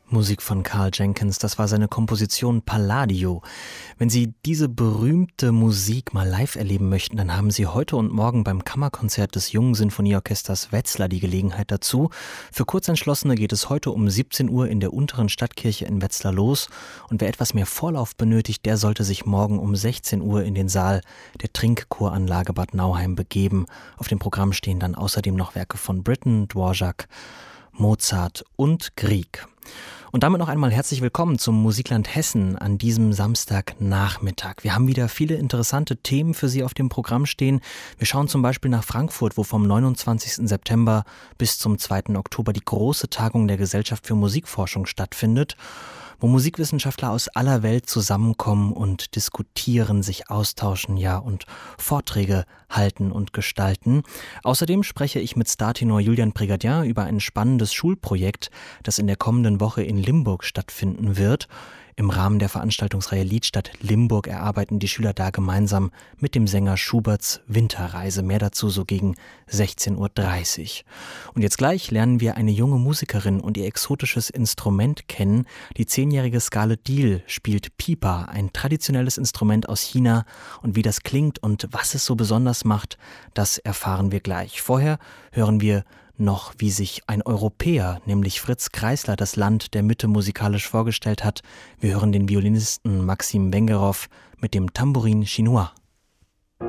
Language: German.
Musik von Karl Jenkins, das war seine Komposition Palladio. Wenn Sie diese berühmte Musik mal live erleben möchten, dann haben Sie heute und morgen beim Kammerkonzert des Jungen Sinfonieorchesters Wetzlar die Gelegenheit dazu. Für Kurzentschlossene geht es heute um 17 Uhr in der Unteren Stadtkirche in Wetzlar los. Und wer etwas mehr Vorlauf benötigt, der sollte sich morgen um 16 Uhr in den Saal der Trinkchoranlage Bad Nauheim begeben. Auf dem Programm stehen dann außerdem noch Werke von Britten, Dvorak, Mozart und Grieg. Und damit noch einmal herzlich willkommen zum Musikland Hessen an diesem Samstagnachmittag. Wir haben wieder viele interessante Themen für Sie auf dem Programm stehen. Wir schauen zum Beispiel nach Frankfurt, wo vom 29. September bis zum 2. Oktober die große Tagung der Gesellschaft für Musikforschung stattfindet, wo Musikwissenschaftler aus aller Welt zusammenkommen und diskutieren, sich austauschen, ja, und Vorträge halten und gestalten. Außerdem spreche ich mit Startenor Julian Prégardien über ein spannendes Schulprojekt, das in der kommenden Woche in Limburg stattfinden wird. Im Rahmen der Veranstaltungsreihe Liedstadt Limburg erarbeiten die Schüler da gemeinsam mit dem Sänger Schuberts Winterreise. Mehr dazu so gegen 16:30 Uhr. Und jetzt gleich lernen wir eine junge Musikerin und ihr exotisches Instrument kennen. Die 10-jährige Scarlett Deal spielt Pipa, ein traditionelles Instrument aus China. Und wie das klingt und was es so besonders macht, das erfahren wir gleich. Vorher hören wir noch, wie sich ein Europäer, nämlich Fritz Kreisler, das Land der Mitte musikalisch vorgestellt hat. Wir hören den Violinisten Maxim Wengerow mit dem Tambourin Chinois.